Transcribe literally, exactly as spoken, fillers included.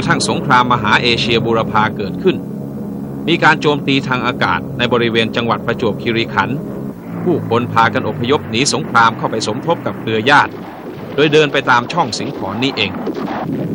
ระทั่งสงครามมหาเอเชียบูรพาเกิดขึ้นมีการโจมตีทางอากาศในบริเวณจังหวัดประจวบคีรีขันธ์ผู้คนพากันอพยพหนีสงครามเข้าไปสมทบกับเครือญาติโดยเดินไปตามช่องสิงขรนี้เอง